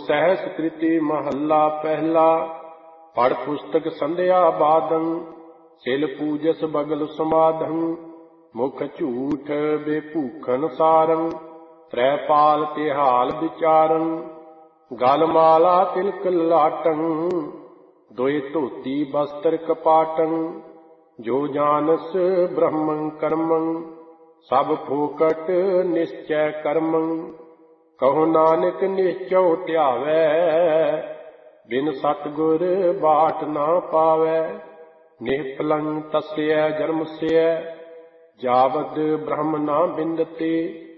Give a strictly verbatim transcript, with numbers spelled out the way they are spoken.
ਸਹਿਸ ਕ੍ਰਿਤੀ ਮਹੱਲਾ ਪਹਿਲਾ। ਪੜ ਪੁਸਤਕ ਸੰਧਿਆ ਬਾਦੰ, ਸਿਲ ਪੂਜਸ ਬਗਲ ਸਮਾਧੰ। ਮੁਖ ਝੂਠ ਬੇਭੂਖਨ ਸਾਰੰ, ਤ੍ਰੈ ਪਾਲ ਤਿਹਾਲ ਵਿਚਾਰੰ। ਗਲ ਮਾਲਾ ਤਿਲਕ ਲਾਟੰ, ਦੋਇ ਧੋਤੀ ਬਸਤਰ ਕਪਾਟੰ। ਜੋ ਜਾਨਸ ਬ੍ਰਹਮੰ ਕਰਮੰ, ਸਭ ਫੋਕਟ ਨਿਸ਼ਚੈ ਕਰਮੰ। ਕਹੋ ਨਾਨਕ ਨਿਸ਼ਚਉ ਧਿਆਵੈ, ਬਿਨ ਸਤਿਗੁਰ ਬਾਟ ਨਾ ਪਾਵੈ। ਨਿਹਪਲੰ ਤਸਯ ਜਨਮਸਯ, ਜਾਵਦ ਬ੍ਰਹਮ ਨਾ ਬਿੰਦਤੇ।